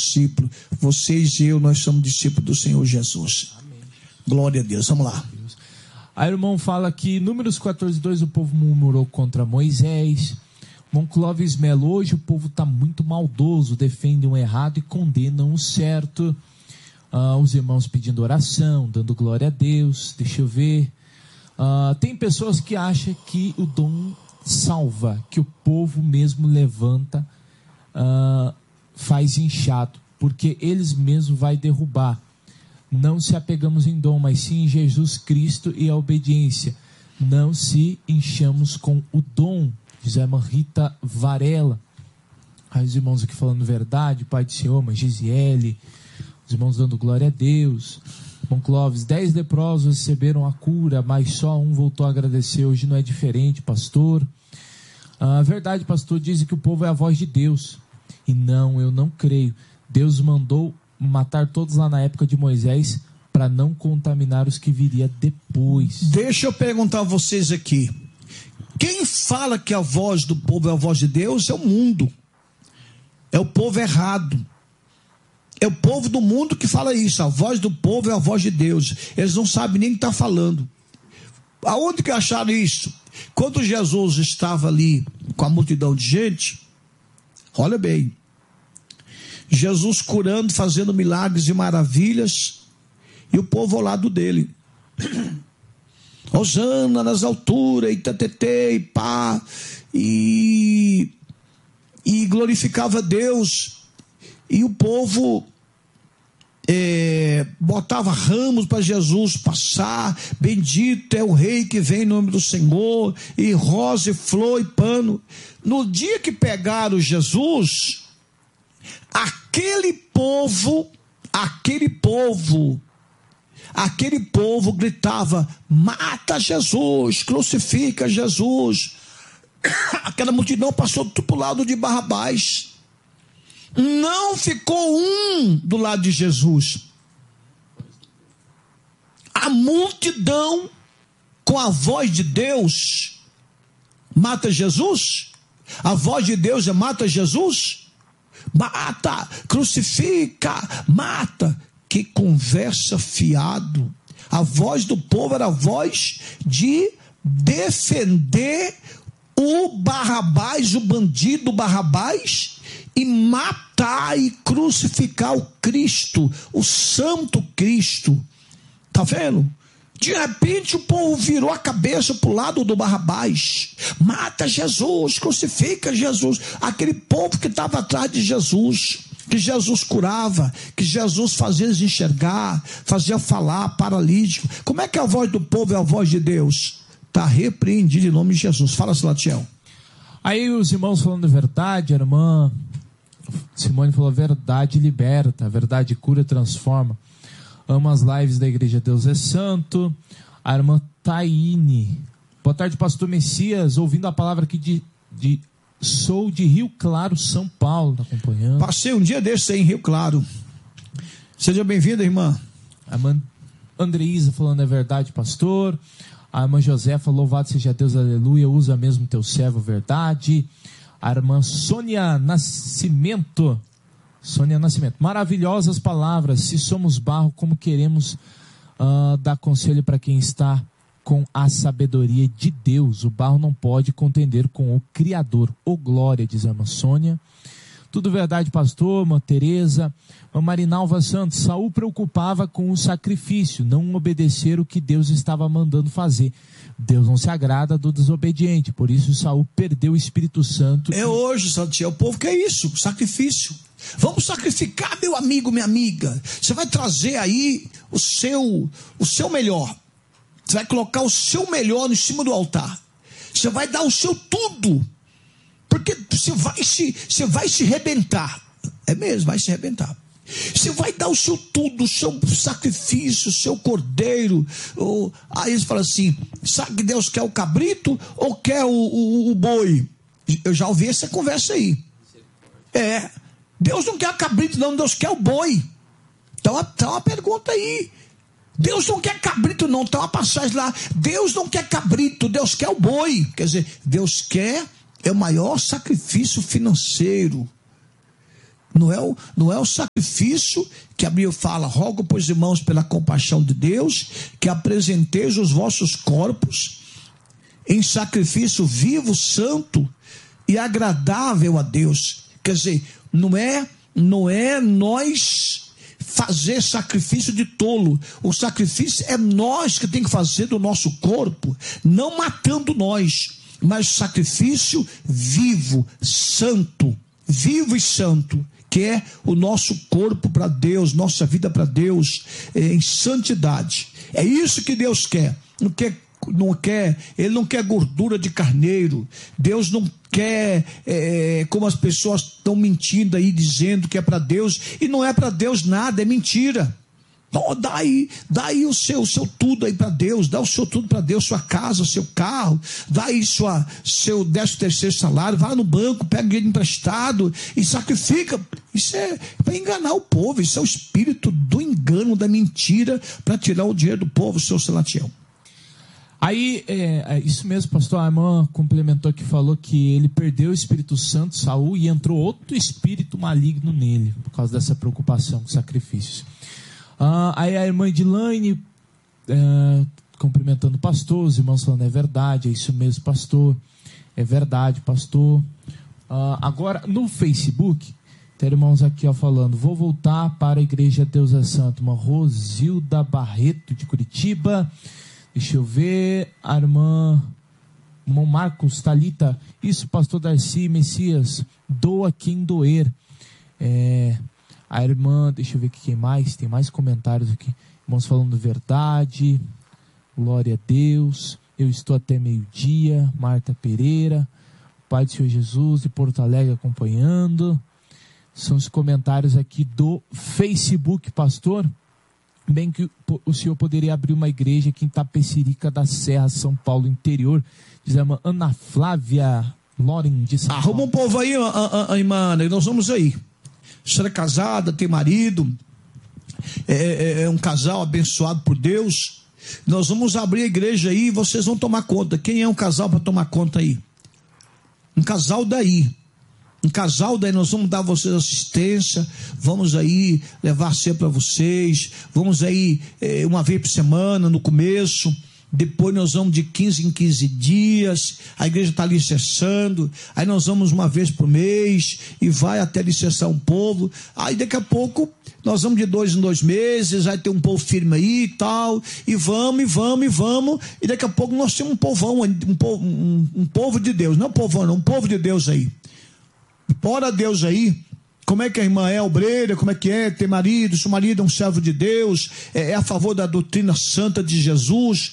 discípulo. Vocês e eu, nós somos discípulos do Senhor Jesus. Amém. Glória a Deus. Vamos lá. Aí o irmão fala que Números 14:2, o povo murmurou contra Moisés. Irmão Clóvis Melo, hoje o povo está muito maldoso, defendem o errado e condenam o certo. Os irmãos pedindo oração, dando glória a Deus. Deixa eu ver. Tem pessoas que acham que o dom salva, que o povo mesmo levanta, faz inchado, porque eles mesmos vai derrubar. Não se apegamos em dom, mas sim em Jesus Cristo e a obediência. Não se enchamos com o dom, diz a irmã Rita Varela. Aí os irmãos aqui falando verdade, Pai do Senhor, irmã Gisiele, os irmãos dando glória a Deus. Irmão Clóvis, 10 leprosos receberam a cura, mas só um voltou a agradecer. Hoje não é diferente, pastor. A verdade, pastor, dizem que o povo é a voz de Deus. E não, eu não creio. Deus mandou matar todos lá na época de Moisés para não contaminar os que viria depois. Deixa eu perguntar a vocês aqui. Quem fala que a voz do povo é a voz de Deus é o mundo. É o povo errado. É o povo do mundo que fala isso. A voz do povo é a voz de Deus. Eles não sabem nem o que está falando. Aonde que acharam isso? Quando Jesus estava ali com a multidão de gente, olha bem, Jesus curando, fazendo milagres e maravilhas, e o povo ao lado dele. Hosana nas alturas, e tatetê, e pá, e glorificava Deus, e o povo botava ramos para Jesus passar, bendito é o rei que vem em nome do Senhor, e rosa, e flor, e pano. No dia que pegaram Jesus, aquele povo gritava: mata Jesus, crucifica Jesus. Aquela multidão passou tudo para o lado de Barrabás. Não ficou um do lado de Jesus. A multidão, com a voz de Deus, mata Jesus. A voz de Deus é mata Jesus. Mata, crucifica, mata. Que conversa fiado. A voz do povo era a voz de defender o Barrabás, o bandido Barrabás, e matar e crucificar o Cristo, o Santo Cristo. Tá vendo? De repente o povo virou a cabeça para o lado do Barrabás. Mata Jesus, crucifica Jesus. Aquele povo que estava atrás de Jesus, que Jesus curava, que Jesus fazia eles enxergar, fazia falar, paralítico. Como é que a voz do povo é a voz de Deus? Está repreendido em nome de Jesus. Fala, Salatiel. Aí os irmãos falando a verdade, a irmã Simone falou: a verdade liberta, a verdade cura, transforma. Amo as lives da Igreja Deus é Santo. A irmã Taine: boa tarde, pastor Messias, ouvindo a palavra aqui sou de Rio Claro, São Paulo, tá acompanhando. Passei um dia desse aí em Rio Claro. Seja bem-vinda, irmã. A irmã Andreísa falando: é verdade, pastor. A irmã Josefa: louvado seja Deus, aleluia, usa mesmo teu servo, verdade. A irmã Sônia Nascimento: maravilhosas palavras. Se somos barro, como queremos dar conselho para quem está com a sabedoria de Deus? O barro não pode contender com o Criador. Ô glória, diz a irmã Sônia. Tudo verdade, pastor. Irmã Tereza. Irmã Marinalva Santos: Saul preocupava com o sacrifício, não obedecer o que Deus estava mandando fazer. Deus não se agrada do desobediente, por isso Saul perdeu o Espírito Santo. É hoje, Santiago, o povo quer isso, sacrifício. Vamos sacrificar, meu amigo, minha amiga. Você vai trazer aí o seu melhor. Você vai colocar o seu melhor em cima do altar. Você vai dar o seu tudo. Porque você vai se arrebentar. É mesmo, vai se arrebentar. Você vai dar o seu tudo, o seu sacrifício, o seu cordeiro. Aí eles falam assim: sabe que Deus quer o cabrito ou quer o boi? Eu já ouvi essa conversa aí. Deus não quer cabrito não, Deus quer o boi. Então tá uma pergunta aí. Deus não quer cabrito não, tá uma passagem lá. Deus não quer cabrito, Deus quer o boi. Quer dizer, Deus quer o maior sacrifício financeiro. Não é o sacrifício que a Bíblia fala: rogo, pois, irmãos, pela compaixão de Deus, que apresenteis os vossos corpos em sacrifício vivo, santo e agradável a Deus. Quer dizer, não é nós fazer sacrifício de tolo. O sacrifício é nós que tem que fazer do nosso corpo, não matando nós, mas sacrifício vivo e santo, que é o nosso corpo para Deus, nossa vida para Deus, em santidade. É isso que Deus quer. Ele não quer gordura de carneiro. Deus não quer, como as pessoas estão mentindo aí, dizendo que é para Deus, e não é para Deus nada, é mentira. Oh, dá aí o seu tudo aí para Deus, dá o seu tudo para Deus, sua casa, seu carro, dá aí seu 13º salário, vai no banco, pega dinheiro emprestado e sacrifica. Isso é para enganar o povo, isso é o espírito do engano, da mentira, para tirar o dinheiro do povo, seu Salatiel. Aí, isso mesmo, pastor, a irmã complementou que falou que ele perdeu o Espírito Santo, Saul, e entrou outro espírito maligno nele, por causa dessa preocupação com sacrifícios. Aí a irmã Edilane, cumprimentando o pastor, os irmãos falando: é verdade, é isso mesmo, pastor, é verdade, pastor. Agora, no Facebook, tem irmãos aqui falando: vou voltar para a Igreja Deus é Santo, uma Rosilda Barreto de Curitiba. Deixa eu ver, a irmã Marcos Talita: isso, pastor Darcy Messias, doa quem doer. A irmã, deixa eu ver quem mais, tem mais comentários aqui. Irmãos falando verdade, glória a Deus, eu estou até meio-dia. Marta Pereira, Pai do Senhor Jesus de Porto Alegre acompanhando. São os comentários aqui do Facebook, pastor. Bem que o senhor poderia abrir uma igreja aqui em Tapecerica da Serra, São Paulo, interior. Diz a irmã Ana Flávia Loren de São Paulo. Arruma um povo aí, irmã, nós vamos aí. A senhora é casada, tem marido, é um casal abençoado por Deus. Nós vamos abrir a igreja aí e vocês vão tomar conta. Quem é um casal para tomar conta aí? Um casal daí, nós vamos dar a vocês assistência, vamos aí levar ceia para vocês, vamos aí uma vez por semana no começo, depois nós vamos de 15 em 15 dias, a igreja está alicerçando, aí nós vamos uma vez por mês, e vai até alicerçar um povo, aí daqui a pouco nós vamos de 2 em 2 meses, vai ter um povo firme aí e tal, e vamos, e daqui a pouco nós temos um povão, um povo de Deus, não um povão não, um povo de Deus aí. Ora a Deus aí, como é que a irmã é obreira, como é que é ter marido, se o marido é um servo de Deus, é a favor da doutrina santa de Jesus,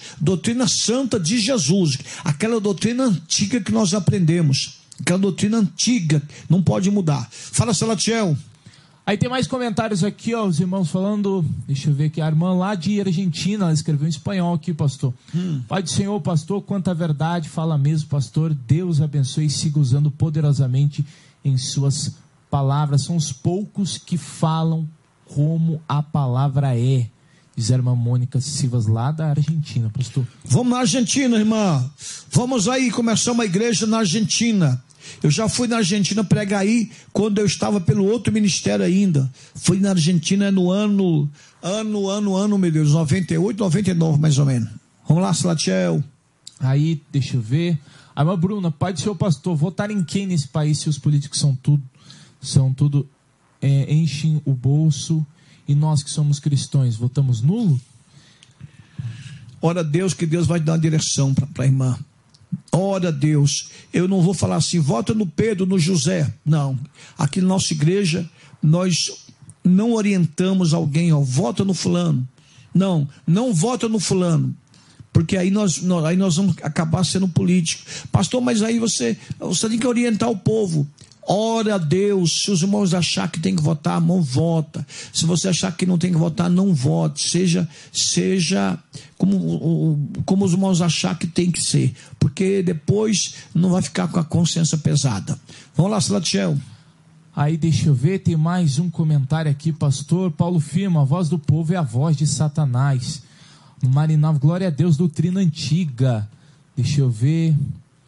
aquela doutrina antiga que nós aprendemos, aquela doutrina antiga, não pode mudar. Fala, Salatiel. Aí tem mais comentários aqui, os irmãos falando, deixa eu ver aqui, a irmã lá de Argentina, ela escreveu em espanhol aqui, pastor. Pai do Senhor, pastor, quanta verdade, fala mesmo, pastor, Deus abençoe e siga usando poderosamente em suas palavras. São os poucos que falam como a palavra é, diz a irmã Mônica Silvas lá da Argentina, pastor. Vamos na Argentina, irmã, vamos aí começar uma igreja na Argentina. Eu já fui na Argentina pregar aí, quando eu estava pelo outro ministério ainda. Fui na Argentina no ano, meu Deus, 98, 99 mais ou menos. Vamos lá, Salatiel. Aí, deixa eu ver. A irmã Bruna: pai do seu pastor, votar em quem nesse país se os políticos são tudo enchem o bolso, e nós que somos cristãos votamos nulo? Ora a Deus, que Deus vai dar uma direção para a irmã. Ora a Deus, eu não vou falar assim, vota no Pedro, no José, não. Aqui na nossa igreja, nós não orientamos alguém, vota no fulano. Não vota no fulano, porque aí nós vamos acabar sendo político. Pastor, mas aí você tem que orientar o povo. Ora a Deus, se os irmãos achar que tem que votar, não vota. Se você achar que não tem que votar, não vote. Seja como os irmãos achar que tem que ser, porque depois não vai ficar com a consciência pesada. Vamos lá, Salatiel. Aí deixa eu ver, tem mais um comentário aqui, pastor Paulo Firma: a voz do povo é a voz de Satanás. Marinalvo: glória a Deus, doutrina antiga. Deixa eu ver.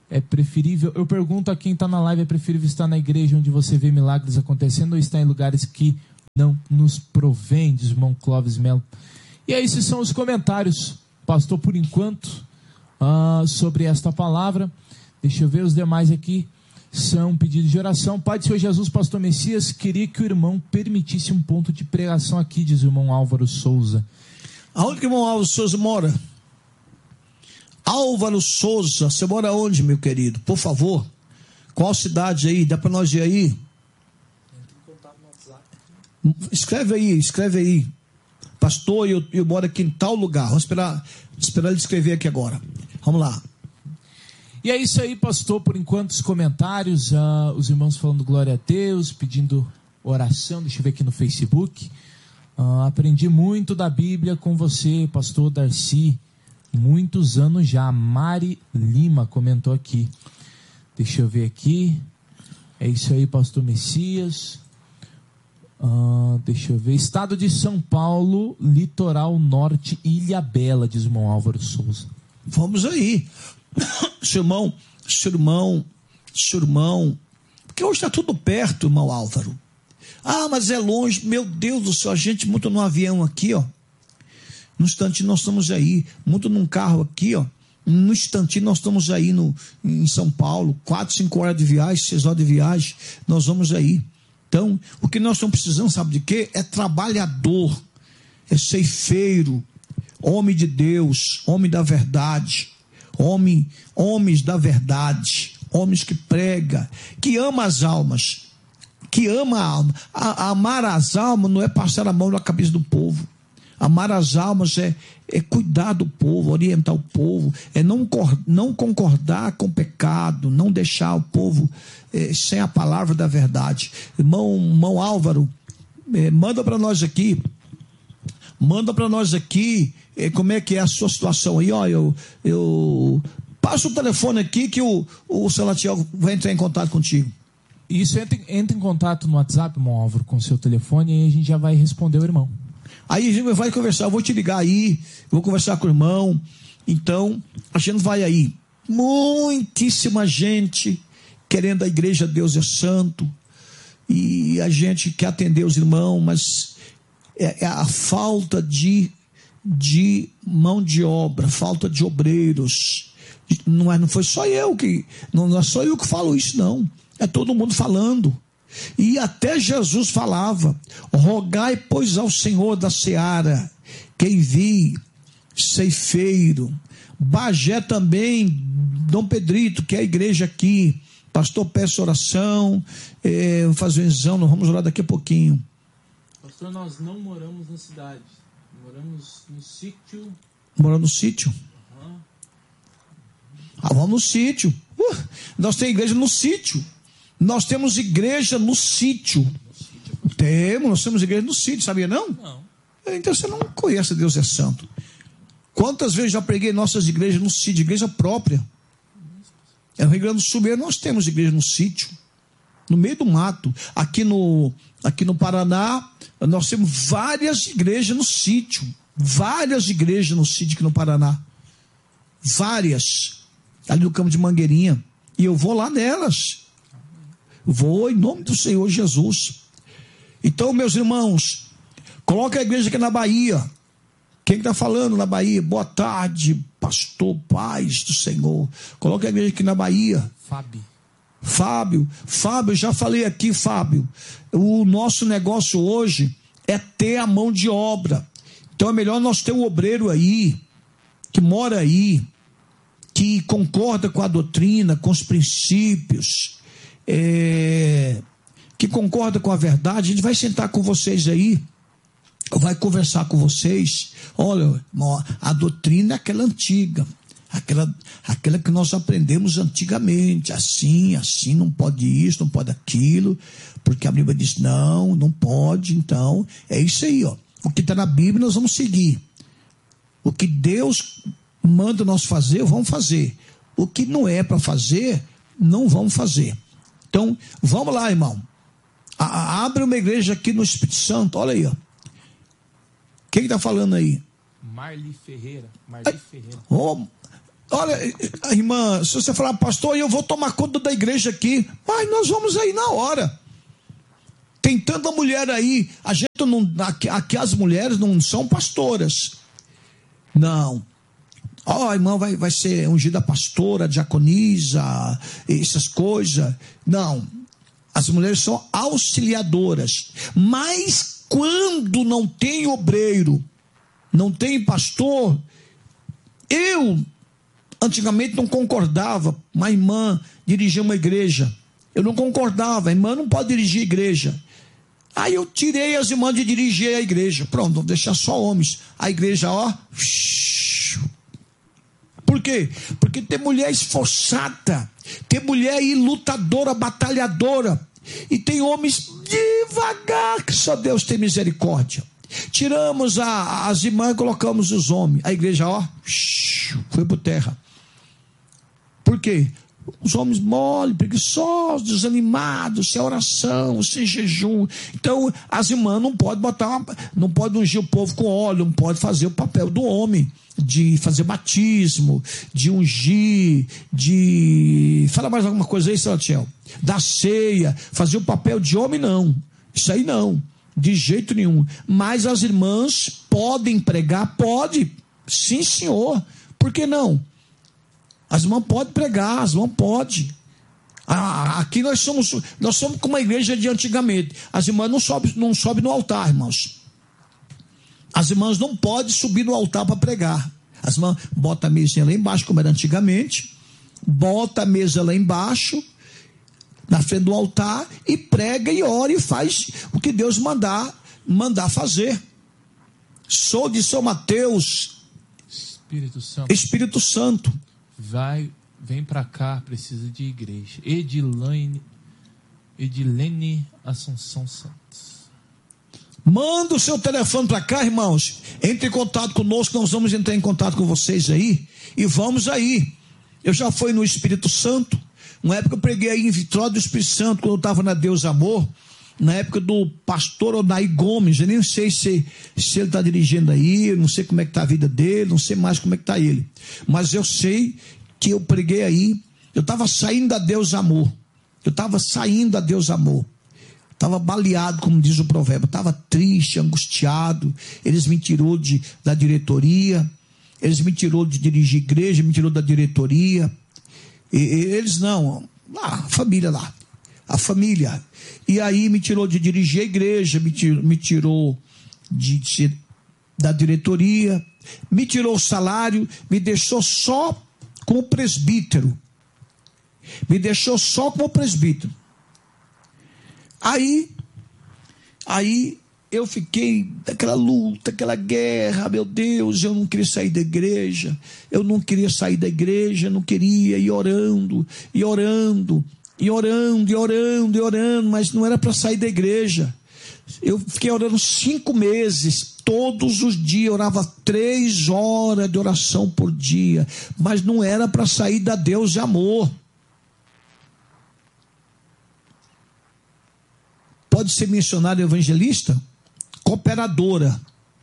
é preferível, eu pergunto a quem está na live, é preferível estar na igreja onde você vê milagres acontecendo ou estar em lugares que não nos provém, diz o irmão Clóvis Melo. E esses são os comentários, pastor, por enquanto, sobre esta palavra. Deixa eu ver os demais aqui, são pedidos de oração. Pai do Senhor Jesus, pastor Messias, queria que o irmão permitisse um ponto de pregação aqui, diz o irmão Álvaro Souza. Aonde que o irmão Álvaro Souza mora? Álvaro Souza, você mora onde, meu querido? Por favor, qual cidade aí? Dá para nós ir aí? Escreve aí. Pastor, eu moro aqui em tal lugar. Vamos esperar ele escrever aqui agora. Vamos lá. E é isso aí, pastor, por enquanto os comentários, os irmãos falando glória a Deus, pedindo oração. Deixa eu ver aqui no Facebook. Aprendi muito da Bíblia com você, pastor Darcy, muitos anos já. Mari Lima comentou aqui. Deixa eu ver aqui. É isso aí, pastor Messias. Deixa eu ver. Estado de São Paulo, Litoral Norte, Ilha Bela, diz o irmão Álvaro Souza. Vamos aí. Seu irmão, porque hoje está tudo perto, irmão Álvaro. Mas é longe, meu Deus do céu, a gente monta num avião aqui, ó. No instantinho nós estamos aí, monta num carro aqui, ó. No instantinho nós estamos aí em São Paulo, 4, 5 horas de viagem, 6 horas de viagem, nós vamos aí. Então, o que nós estamos precisando, sabe de quê? É trabalhador, é ceifeiro, homem de Deus, homem da verdade, homens da verdade, homens que prega, que ama as almas, que ama a alma. Amar as almas não é passar a mão na cabeça do povo. Amar as almas é cuidar do povo, orientar o povo, é não concordar com o pecado, não deixar o povo sem a palavra da verdade. Irmão Álvaro, manda para nós aqui como é que é a sua situação aí, ó. Eu passo o telefone aqui que o Salatiel vai entrar em contato contigo. Isso, entra em contato no WhatsApp, irmão Álvaro, com o seu telefone, e aí a gente já vai responder o irmão. Aí a gente vai conversar, eu vou te ligar aí, vou conversar com o irmão. Então, a gente vai aí. Muitíssima gente querendo a igreja Deus é Santo, e a gente quer atender os irmãos, mas é a falta de mão de obra, falta de obreiros. Não foi só eu não é só eu que falo isso, não. É todo mundo falando. E até Jesus falava: rogai, pois, ao Senhor da seara que envie ceifeiro. Bagé também, Dom Pedrito, que é a igreja aqui. Pastor, peço oração, vou fazer um exame, nós vamos orar daqui a pouquinho. Pastor, nós não moramos na cidade, moramos no sítio. Moramos no sítio? Uhum. Vamos no sítio. Nós temos igreja no sítio. Nós temos igreja no sítio. Nós temos igreja no sítio, sabia não? Não. Então você não conhece Deus é Santo. Quantas vezes já preguei nossas igrejas no sítio, igreja própria. No Rio Grande do Sul nós temos igreja no sítio, no meio do mato. Aqui no Paraná, nós temos várias igrejas no sítio. Várias igrejas no sítio aqui no Paraná. Várias. Ali no campo de Mangueirinha. E eu vou lá nelas. Vou em nome do Senhor Jesus. Então, meus irmãos, coloca a igreja aqui na Bahia. Quem está falando na Bahia? Boa tarde, pastor, paz do Senhor. Coloca a igreja aqui na Bahia. Fábio, já falei aqui, Fábio. O nosso negócio hoje é ter a mão de obra. Então é melhor nós ter um obreiro aí, que mora aí, que concorda com a doutrina, com os princípios, que concorda com a verdade. A gente vai sentar com vocês aí, vai conversar com vocês. Olha, a doutrina é aquela antiga, aquela que nós aprendemos antigamente, assim, não pode isso, não pode aquilo, porque a Bíblia diz não pode. Então é isso aí, ó. O que está na Bíblia nós vamos seguir, o que Deus manda nós fazer, vamos fazer. O que não é para fazer, não vamos fazer. Então vamos lá, irmão. Abre uma igreja aqui no Espírito Santo. Olha aí, ó. Quem está falando aí? Marli Ferreira. Olha, irmã, se você falar, pastor, eu vou tomar conta da igreja aqui, mas nós vamos aí na hora. Tem tanta mulher aí, a gente não, aqui as mulheres não são pastoras. Não. Ó, irmã vai ser ungida pastora, diaconisa, essas coisas. Não. As mulheres são auxiliadoras. Mas quando não tem obreiro, não tem pastor, eu antigamente não concordava, uma irmã dirigir uma igreja. Eu não concordava, a irmã não pode dirigir a igreja. Aí eu tirei as irmãs de dirigir a igreja. Pronto, vou deixar só homens. A igreja, ó. Por quê? Porque tem mulher esforçada, tem mulher aí lutadora, batalhadora, e tem homens devagar, que só Deus tem misericórdia. Tiramos as irmãs e colocamos os homens. A igreja, ó, foi por terra. Por quê? Os homens mole, preguiçosos, desanimados, sem oração, sem jejum. Então, as irmãs não podem não podem ungir o povo com óleo, não pode fazer o papel do homem, de fazer batismo, de ungir, fala mais alguma coisa aí, Salatiel? Da ceia, fazer o papel de homem, não. Isso aí não, de jeito nenhum. Mas as irmãs podem pregar? Pode, sim senhor, por que não? As irmãs podem pregar, as irmãs podem. Aqui nós somos como uma igreja de antigamente. As irmãs não sobem no altar, irmãos. As irmãs não podem subir no altar para pregar. As irmãs botam a mesinha lá embaixo, como era antigamente. Bota a mesa lá embaixo, na frente do altar, e prega e ora e faz o que Deus mandar fazer. Sou de São Mateus. Espírito Santo. Vem para cá, precisa de igreja. Edilene Assunção Santos. Manda o seu telefone para cá, irmãos. Entre em contato conosco, nós vamos entrar em contato com vocês aí. E vamos aí. Eu já fui no Espírito Santo. Uma época eu preguei aí em Vitória do Espírito Santo, quando eu estava na Deus Amor. Na época do pastor Odaí Gomes. Eu nem sei se ele está dirigindo aí. Eu não sei como é que está a vida dele. Não sei mais como é que está ele. Mas eu sei que eu preguei aí. Eu estava saindo da Deus Amor. Estava baleado, como diz o provérbio. Estava triste, angustiado. Eles me tirou da diretoria. Eles me tirou de dirigir igreja. Me tirou da diretoria. Eles não. A família lá. A família. E aí me tirou de dirigir a igreja. Me tirou da diretoria. Me tirou o salário. Me deixou só como presbítero. Aí eu fiquei daquela luta, aquela guerra, meu Deus, eu não queria sair da igreja, não queria, ir orando, mas não era para sair da igreja. Eu fiquei orando 5 meses, todos os dias, orava 3 horas de oração por dia, mas não era para sair da Deus de Amor. Pode ser missionário evangelista? Cooperadora.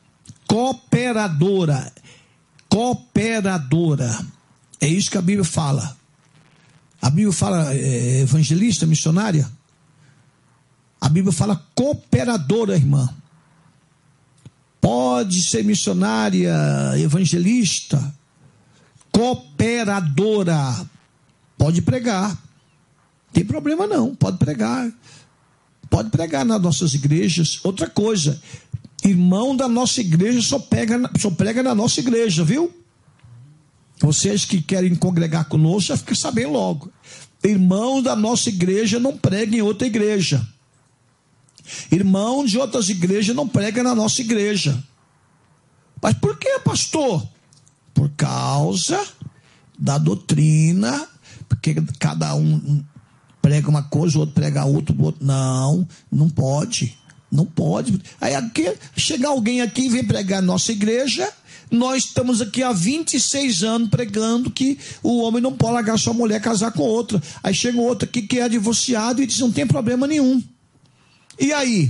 É isso que a Bíblia fala. A Bíblia fala evangelista, missionária? A Bíblia fala cooperadora, irmã. Pode ser missionária, evangelista, cooperadora. Pode pregar. Não tem problema não, pode pregar. Pode pregar nas nossas igrejas. Outra coisa, irmão da nossa igreja só prega na nossa igreja, viu? Vocês que querem congregar conosco, já fica sabendo logo. Irmão da nossa igreja não prega em outra igreja. Irmão de outras igrejas não prega na nossa igreja. Mas por que, pastor? Por causa da doutrina, porque cada um prega uma coisa, o outro prega outra, o outro não pode. Aí aqui, chega alguém aqui e vem pregar na nossa igreja. Nós estamos aqui há 26 anos pregando que o homem não pode largar sua mulher, casar com outra. Aí chega outro aqui que é divorciado e diz: não tem problema nenhum. E aí,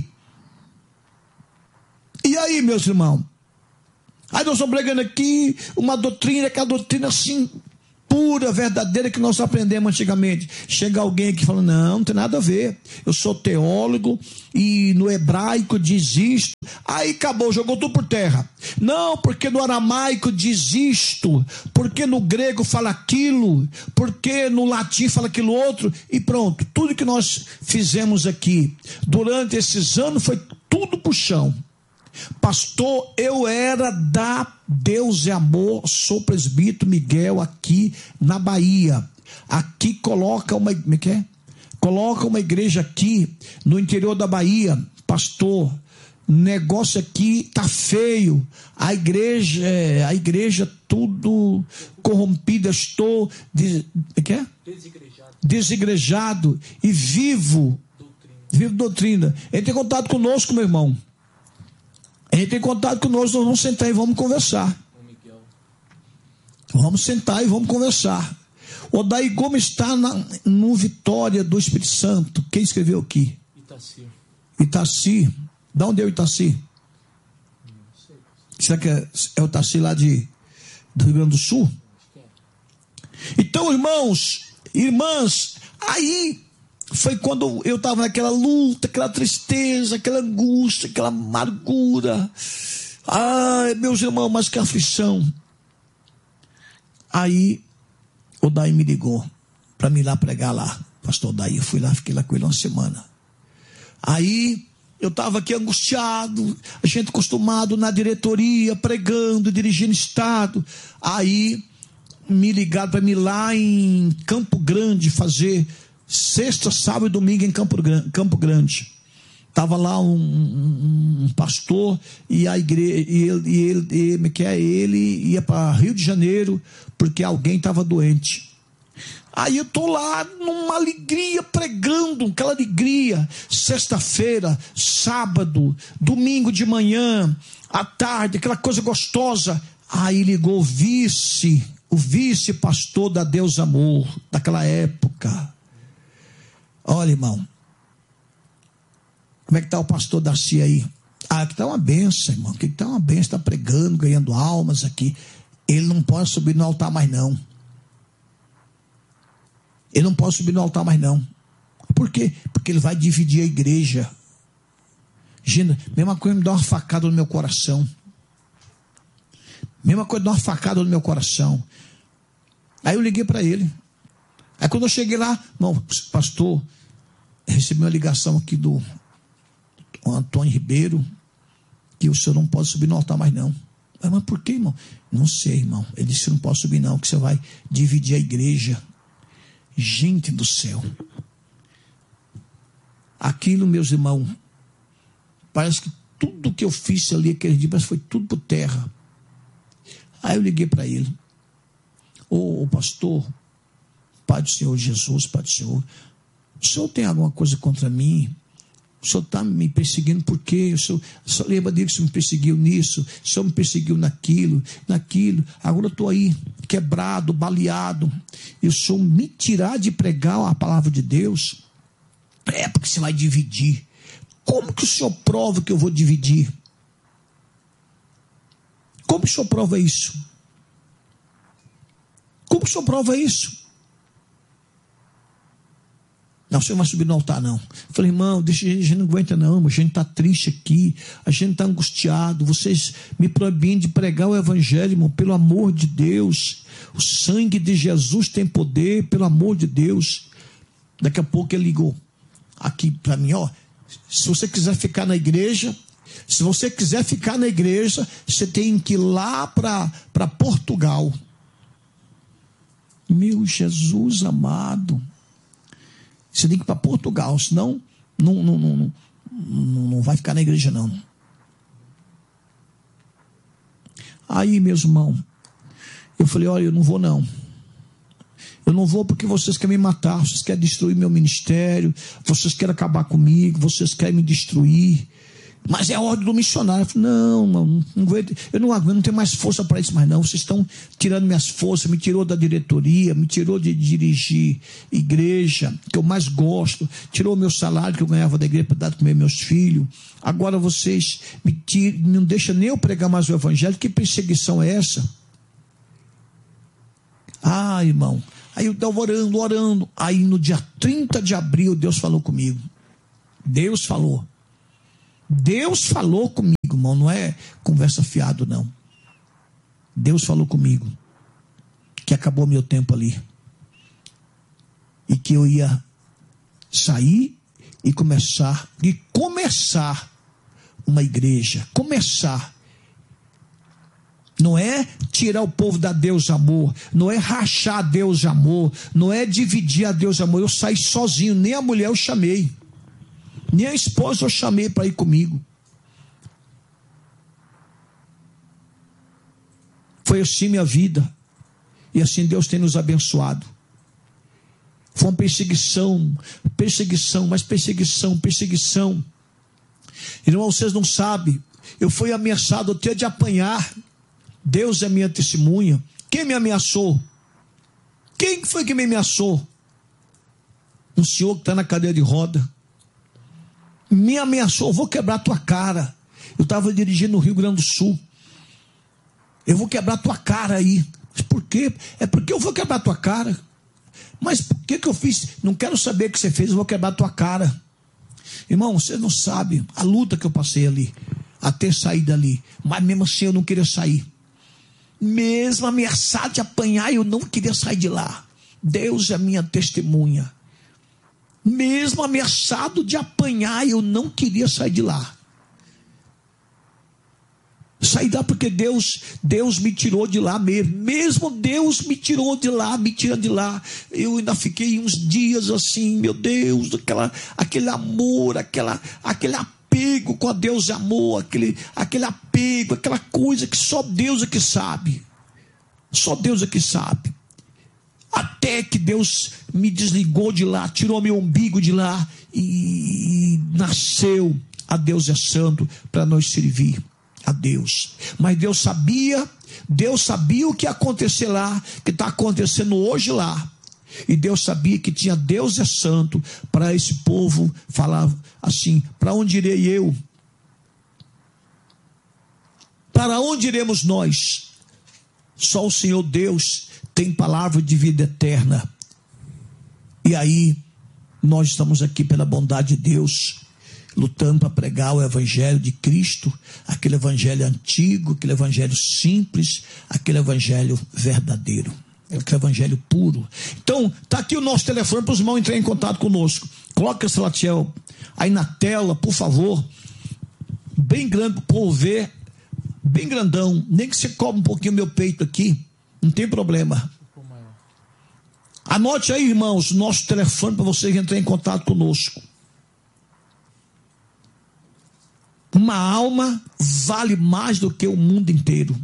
meus irmãos? Aí nós estamos pregando aqui uma doutrina, que a doutrina assim, pura, verdadeira que nós aprendemos antigamente. Chega alguém que fala, não tem nada a ver, eu sou teólogo e no hebraico diz isto, aí acabou, jogou tudo por terra. Não, porque no aramaico diz isto, porque no grego fala aquilo, porque no latim fala aquilo outro, e pronto. Tudo que nós fizemos aqui durante esses anos foi tudo pro chão. Pastor, eu era da Deus é Amor, sou presbítero Miguel aqui na Bahia. Aqui coloca uma igreja aqui no interior da Bahia. Pastor, negócio aqui tá feio. A igreja tudo corrompida, estou desigrejado e vivo doutrina. Ele tem contato conosco, meu irmão. Ele tem contato conosco, nós vamos sentar e vamos conversar. Vamos sentar e vamos conversar. O Odair Gomes está no Vitória do Espírito Santo. Quem escreveu aqui? Itaci. De onde é o Itaci? Será que é o Itaci lá do Rio Grande do Sul? Então, irmãos, irmãs, aí foi quando eu estava naquela luta, aquela tristeza, aquela angústia, aquela amargura. Ai, meus irmãos, mas que aflição. Aí o Odair me ligou para me ir lá pregar lá. Pastor Odair, eu fui lá, fiquei lá com ele uma semana. Aí eu estava aqui angustiado, a gente acostumado na diretoria, pregando, dirigindo estado. Aí me ligaram para mim lá em Campo Grande fazer sexta, sábado e domingo em Campo Grande. Estava lá um pastor e a igreja, ele ia para Rio de Janeiro porque alguém estava doente. Aí eu estou lá numa alegria, pregando, aquela alegria, sexta-feira, sábado, domingo de manhã, à tarde, aquela coisa gostosa. Aí ligou o vice-pastor da Deus Amor, daquela época. Olha, irmão, como é que está o pastor Darcy aí? Aqui está uma benção, irmão, aqui está uma benção, está pregando, ganhando almas aqui. Ele não pode subir no altar mais não. Ele não pode subir no altar mais não. Por quê? Porque ele vai dividir a igreja. Gina, mesma coisa me dá uma facada no meu coração. Mesma coisa me dá uma facada no meu coração. Aí eu liguei para ele. Aí quando eu cheguei lá, irmão, pastor, recebi uma ligação aqui do Antônio Ribeiro, que o senhor não pode subir no altar mais não. Mas por que, irmão? Não sei, irmão. Ele disse que não pode subir não, que você vai dividir a igreja. Gente do céu. Aquilo, meus irmãos, parece que tudo que eu fiz ali aquele dia, foi tudo por terra. Aí eu liguei para ele. Ô pastor, Pai do Senhor Jesus, Pai do Senhor, o senhor tem alguma coisa contra mim? O senhor está me perseguindo por quê? O senhor lembra dele que o senhor me perseguiu nisso? O senhor me perseguiu naquilo. Agora eu estou aí, quebrado, baleado. E o senhor me tirar de pregar a palavra de Deus? É porque você vai dividir. Como que o senhor prova que eu vou dividir? Como que o senhor prova isso? Como que o senhor prova isso? Não, você não vai subir no altar não. Eu falei, irmão, deixa, a gente não aguenta não, a gente está triste aqui, a gente está angustiado, vocês me proibindo de pregar o evangelho, irmão, pelo amor de Deus. O sangue de Jesus tem poder, pelo amor de Deus. Daqui a pouco ele ligou aqui para mim, ó, se você quiser ficar na igreja, você tem que ir lá para Portugal. Meu Jesus amado, você tem que ir para Portugal, senão não vai ficar na igreja não. Aí, meus irmãos, eu falei, olha, eu não vou não. Eu não vou porque vocês querem me matar, vocês querem destruir meu ministério, vocês querem acabar comigo, vocês querem me destruir. Mas é a ordem do missionário. Eu falei, não, eu não aguento, não tenho mais força para isso mais não. Vocês estão tirando minhas forças, me tirou da diretoria, me tirou de dirigir igreja, que eu mais gosto, tirou o meu salário que eu ganhava da igreja para dar de comer meus filhos. Agora vocês não deixam nem eu pregar mais o evangelho. Que perseguição é essa? Irmão, aí eu estava orando. Aí no dia 30 de abril, Deus falou comigo. Deus falou comigo, irmão, não é conversa fiado, não. Deus falou comigo que acabou meu tempo ali e que eu ia sair e começar uma igreja, não é tirar o povo da Deus de amor, não é rachar a Deus de amor, não é dividir a Deus de amor. Eu saí sozinho, nem a mulher eu chamei, nem a esposa eu chamei para ir comigo. Foi assim minha vida, e assim Deus tem nos abençoado. Foi uma perseguição, mas perseguição. Irmão, vocês não sabem, eu fui ameaçado até de apanhar. Deus é minha testemunha. Quem me ameaçou? Quem foi que me ameaçou? Um senhor que está na cadeira de roda. Me ameaçou, eu vou quebrar tua cara. Eu estava dirigindo no Rio Grande do Sul. Eu vou quebrar tua cara aí. Mas por quê? É porque eu vou quebrar tua cara. Mas por que eu fiz? Não quero saber o que você fez, eu vou quebrar tua cara. Irmão, você não sabe a luta que eu passei ali, até sair dali. Mas mesmo assim eu não queria sair. Mesmo ameaçado de apanhar, eu não queria sair de lá. Deus é minha testemunha. Mesmo ameaçado de apanhar, eu não queria sair de lá. Saí lá porque Deus me tirou de lá mesmo. Mesmo Deus me tirou de lá, me tirando de lá. Eu ainda fiquei uns dias assim, meu Deus, aquele amor, aquele apego com a Deus de amor, aquele apego, aquela coisa que só Deus é que sabe. Só Deus é que sabe. Até que Deus me desligou de lá, tirou meu umbigo de lá e nasceu a Deus é Santo para nós servir a Deus. Mas Deus sabia o que ia acontecer lá, que está acontecendo hoje lá. E Deus sabia que tinha Deus é Santo para esse povo falar assim: para onde irei eu? Para onde iremos nós? Só o Senhor Deus tem palavra de vida eterna. E aí nós estamos aqui pela bondade de Deus, lutando para pregar o evangelho de Cristo, aquele evangelho antigo, aquele evangelho simples, aquele evangelho verdadeiro, aquele evangelho puro. Então, está aqui o nosso telefone para os irmãos entrarem em contato conosco. Coloca esse Latiel aí na tela, por favor, bem grande para o povo ver, bem grandão, nem que você cobre um pouquinho meu peito aqui, não tem problema. Anote aí, irmãos, nosso telefone para vocês entrarem em contato conosco. Uma alma vale mais do que o mundo inteiro.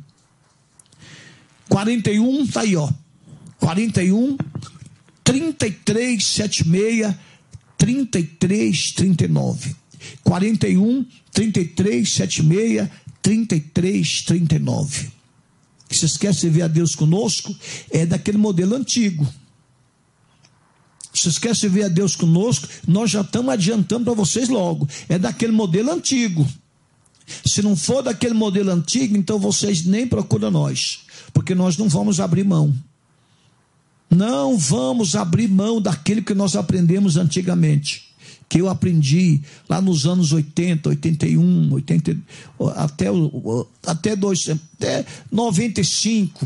41, tá aí, ó. 41 33 76 33 39. 41 33 76 33 39. Vocês querem servir a Deus conosco? É daquele modelo antigo. Vocês querem servir a Deus conosco? Nós já estamos adiantando para vocês logo. É daquele modelo antigo. Se não for daquele modelo antigo, então vocês nem procuram nós, porque nós não vamos abrir mão. Não vamos abrir mão daquilo que nós aprendemos antigamente, que eu aprendi lá nos anos 80, 81, 80, até 95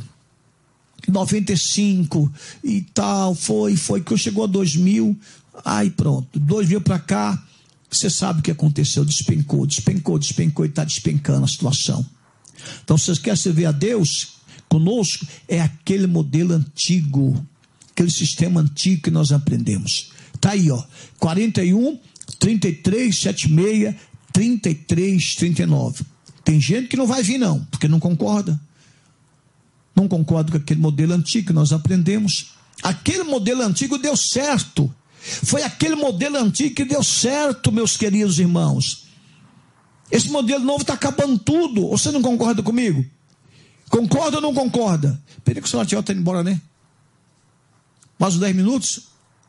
e tal, foi que eu chegou a 2000, aí pronto, 2000 para cá, você sabe o que aconteceu, despencou e está despencando a situação. Então, se vocês querem servir a Deus conosco, é aquele modelo antigo, aquele sistema antigo que nós aprendemos. Está aí, ó, 41 33 76 33 39. Tem gente que não vai vir não, porque não concorda com aquele modelo antigo que nós aprendemos. Aquele modelo antigo deu certo. Foi aquele modelo antigo que deu certo, meus queridos irmãos. Esse modelo novo está acabando tudo. Você não concorda comigo? Concorda ou não concorda? Peraí que o senhor está indo embora, né? Mais uns 10 minutos?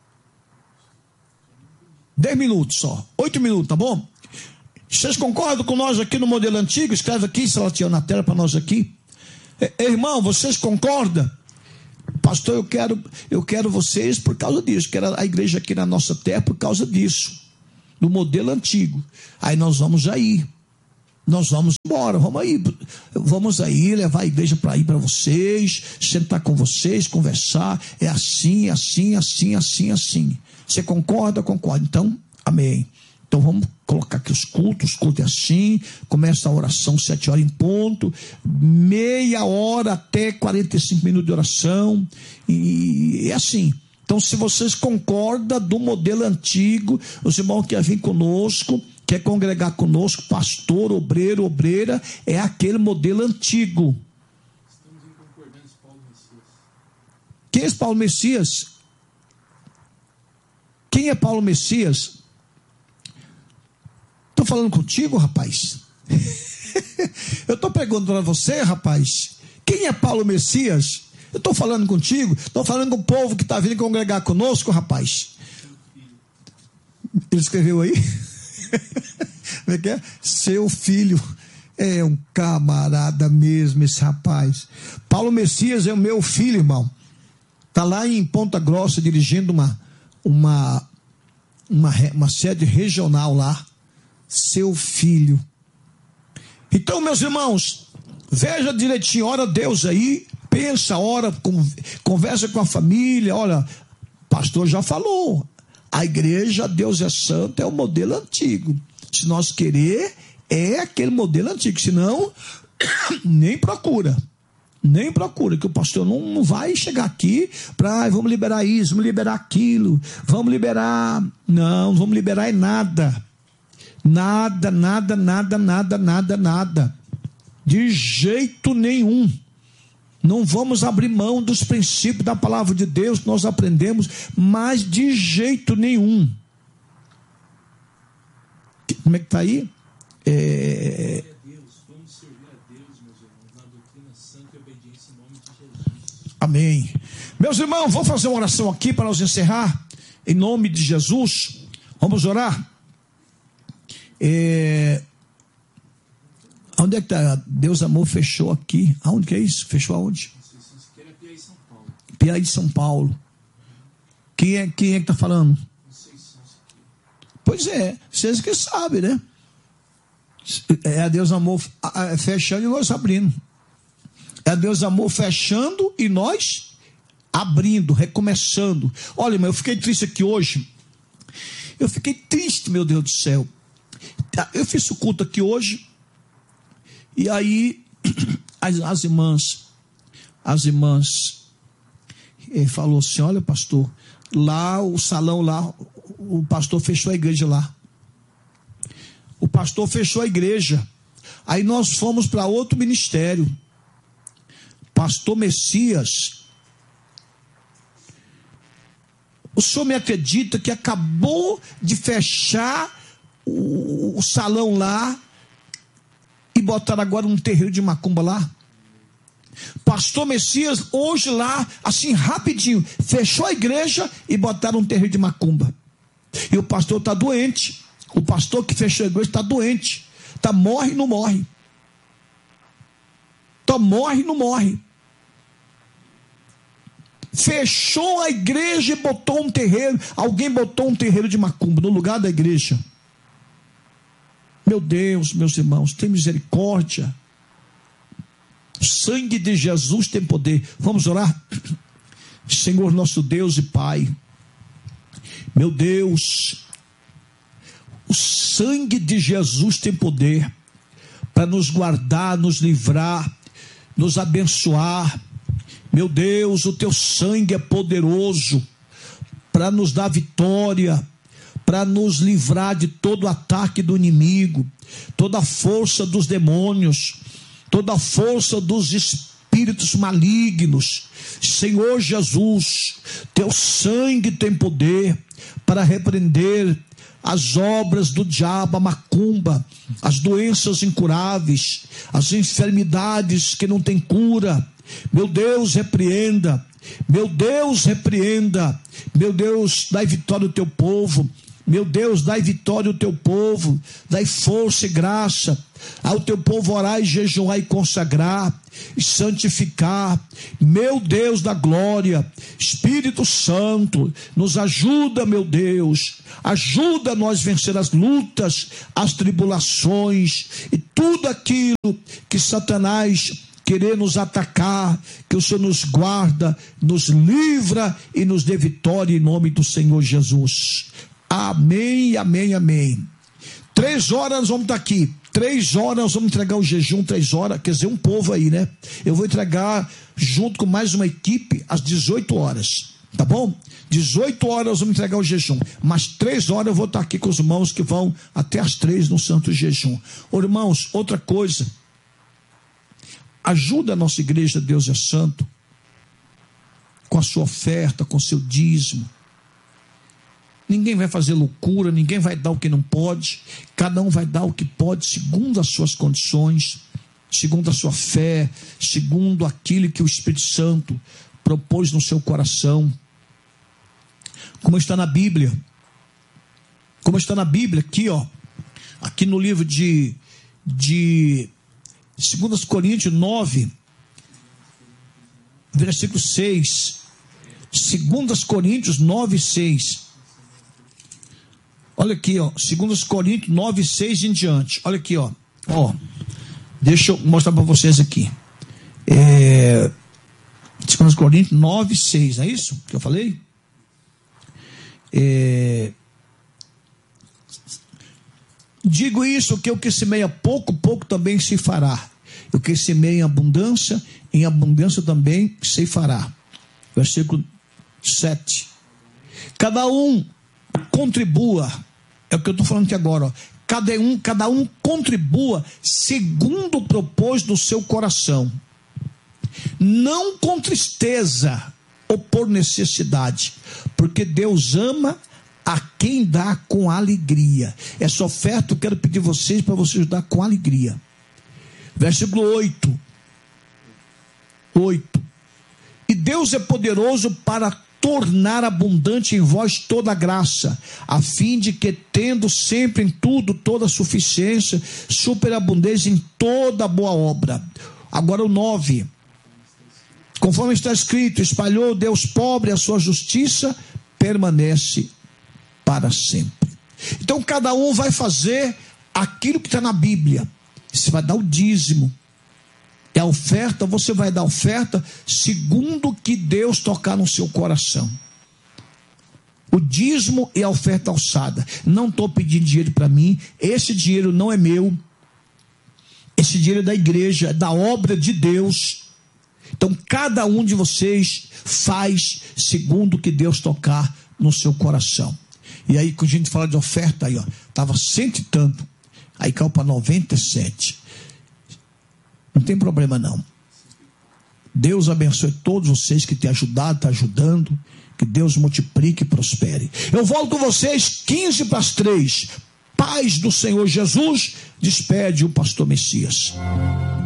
10 minutos só. 8 minutos, tá bom? Vocês concordam com nós aqui no modelo antigo? Escreve aqui, Salatiel, na tela para nós aqui. Irmão, vocês concordam? pastor, eu quero vocês por causa disso, quero a igreja aqui na nossa terra por causa disso, do modelo antigo. Aí nós vamos aí. Nós vamos embora, vamos aí levar a igreja para ir para vocês, sentar com vocês, conversar, é assim, assim, assim, assim, assim. Você concorda? Concorda. Então, amém. Então vamos colocar aqui os cultos é assim, começa a oração 7 horas em ponto, meia hora até 45 minutos de oração, e é assim. Então, se vocês concordam do modelo antigo, os irmãos que vêm conosco, quer congregar conosco, pastor, obreiro, obreira, é aquele modelo antigo. Estamos em concordância com Paulo Messias. Quem é esse Paulo Messias? Quem é Paulo Messias? Estou falando contigo, rapaz. Eu estou perguntando para você, rapaz. Quem é Paulo Messias? Eu estou falando contigo. Estou falando com o povo que está vindo congregar conosco, rapaz. Ele escreveu aí? Como é que é? Seu filho. É um camarada mesmo esse rapaz. Paulo Messias é o meu filho, irmão. Está lá em Ponta Grossa dirigindo uma sede regional lá. Seu filho. Então, meus irmãos, veja direitinho, ora Deus aí, pensa, ora, conversa com a família. Olha, pastor já falou, a igreja, Deus é santo, é o modelo antigo. Se nós querer, é aquele modelo antigo, senão nem procura, que o pastor não vai chegar aqui para vamos liberar isso, vamos liberar aquilo, vamos liberar, não vamos liberar nada. Nada, de jeito nenhum. Não vamos abrir mão dos princípios da palavra de Deus que nós aprendemos, mas de jeito nenhum. Como é que está aí? Vamos servir a Deus, meus irmãos, na doutrina santa e obediência em nome de Jesus. Amém. Meus irmãos, vamos fazer uma oração aqui para nós encerrar, em nome de Jesus. Vamos orar? Onde é que está? Deus amor fechou aqui. Aonde que é isso? Fechou aonde? Piauí, São Paulo. Piauí, São Paulo. Quem é que está falando? Pois é, vocês que sabem, né? É a Deus amor fechando e nós abrindo. É a Deus amor fechando e nós abrindo, recomeçando. Olha, irmão, eu fiquei triste aqui hoje. Eu fiquei triste, meu Deus do céu. Eu fiz o culto aqui hoje, e aí as irmãs falou assim: olha, pastor, lá o salão lá, o pastor fechou a igreja lá. O pastor fechou a igreja. Aí nós fomos para outro ministério. Pastor Messias, o senhor me acredita que acabou de fechar o salão lá e botaram agora um terreiro de macumba lá? Pastor Messias, hoje lá, assim rapidinho, fechou a igreja e botaram um terreiro de macumba. E o pastor está doente. O pastor que fechou a igreja está doente. Morre, não morre. Morre, não morre. Fechou a igreja e botou um terreiro. Alguém botou um terreiro de macumba no lugar da igreja. Meu Deus, meus irmãos, tem misericórdia. O sangue de Jesus tem poder. Vamos orar? Senhor nosso Deus e Pai, meu Deus, o sangue de Jesus tem poder para nos guardar, nos livrar, nos abençoar. Meu Deus, o teu sangue é poderoso para nos dar vitória, para nos livrar de todo ataque do inimigo, toda a força dos demônios, toda a força dos espíritos malignos. Senhor Jesus, teu sangue tem poder para repreender as obras do diabo, a macumba, as doenças incuráveis, as enfermidades que não têm cura. Meu Deus, repreenda. Meu Deus, repreenda. Meu Deus, dai vitória ao teu povo. Meu Deus, dai vitória ao teu povo, dai força e graça ao teu povo orar e jejuar e consagrar e santificar. Meu Deus da glória, Espírito Santo, nos ajuda, meu Deus, ajuda nós a vencer as lutas, as tribulações e tudo aquilo que Satanás querer nos atacar, que o Senhor nos guarda, nos livra e nos dê vitória em nome do Senhor Jesus. Amém, amém, amém. 3 horas nós vamos estar aqui. 3 horas nós vamos entregar o jejum, 3 horas, quer dizer, um povo aí, né? Eu vou entregar junto com mais uma equipe às 18 horas, tá bom? 18 horas nós vamos entregar o jejum, mas 3 horas eu vou estar aqui com os irmãos que vão até às 3 no santo jejum. Ô, irmãos, outra coisa, ajuda a nossa igreja, Deus é santo, com a sua oferta, com o seu dízimo. Ninguém vai fazer loucura, ninguém vai dar o que não pode, cada um vai dar o que pode, segundo as suas condições, segundo a sua fé, segundo aquilo que o Espírito Santo propôs no seu coração, como está na Bíblia, aqui, ó, aqui no livro de 2 Coríntios 9, versículo 6, 2 Coríntios 9, 6, olha aqui, ó, 2 Coríntios 9, 6 em diante. Olha aqui, ó. Deixa eu mostrar para vocês aqui. 2 Coríntios 9, 6, não é isso que eu falei? Digo isso, que o que semeia pouco, pouco também se fará. O que semeia em abundância também se fará. Versículo 7. Cada um contribua. É o que eu estou falando aqui agora, ó. Cada um contribua segundo o propósito do seu coração, não com tristeza ou por necessidade, porque Deus ama a quem dá com alegria. Essa oferta eu quero pedir vocês para vocês dar com alegria. Versículo 8. E Deus é poderoso para tornar abundante em vós toda a graça, a fim de que, tendo sempre em tudo toda a suficiência, superabundância em toda boa obra. Agora o 9. Conforme está escrito, espalhou Deus pobre a sua justiça, permanece para sempre. Então cada um vai fazer aquilo que está na Bíblia. Você vai dar o dízimo. É a oferta, você vai dar a oferta segundo o que Deus tocar no seu coração. O dízimo e a oferta alçada. Não estou pedindo dinheiro para mim. Esse dinheiro não é meu. Esse dinheiro é da igreja, é da obra de Deus. Então cada um de vocês faz segundo o que Deus tocar no seu coração. E aí quando a gente fala de oferta, aí ó, estava 100 e tanto, aí caiu para 97. Não tem problema não. Deus abençoe todos vocês que têm ajudado, está ajudando. Que Deus multiplique e prospere. Eu volto com vocês 15 para as 3. Paz do Senhor Jesus. Despede o pastor Messias.